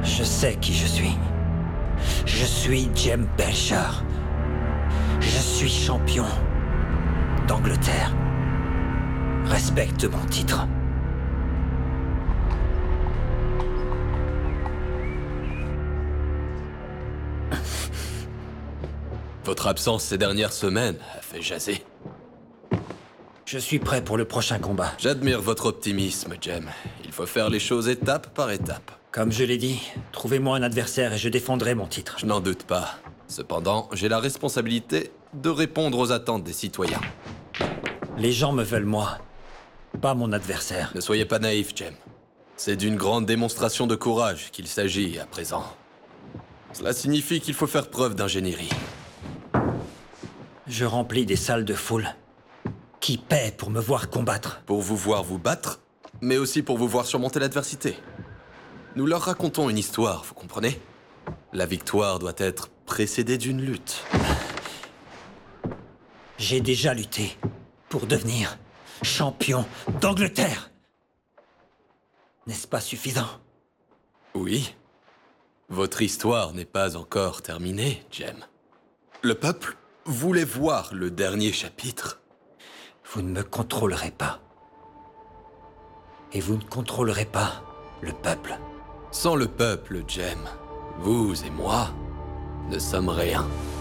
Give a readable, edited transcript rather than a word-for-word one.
Je sais qui je suis. Je suis Jem Belcher. Je suis champion d'Angleterre. Respecte mon titre. Votre absence ces dernières semaines a fait jaser. Je suis prêt pour le prochain combat. J'admire votre optimisme, Jem. Il faut faire les choses étape par étape. Comme je l'ai dit, trouvez-moi un adversaire et je défendrai mon titre. Je n'en doute pas. Cependant, j'ai la responsabilité de répondre aux attentes des citoyens. Les gens me veulent moi, pas mon adversaire. Ne soyez pas naïf, Jem. C'est d'une grande démonstration de courage qu'il s'agit à présent. Cela signifie qu'il faut faire preuve d'ingénierie. Je remplis des salles de foule qui paient pour me voir combattre. Pour vous voir vous battre, mais aussi pour vous voir surmonter l'adversité. Nous leur racontons une histoire, vous comprenez? La victoire doit être précédée d'une lutte. J'ai déjà lutté pour devenir champion d'Angleterre. N'est-ce pas suffisant? Oui. Votre histoire n'est pas encore terminée, Jem. Le peuple voulait voir le dernier chapitre. Vous ne me contrôlerez pas. Et vous ne contrôlerez pas le peuple. Sans le peuple, Jem, vous et moi ne sommes rien.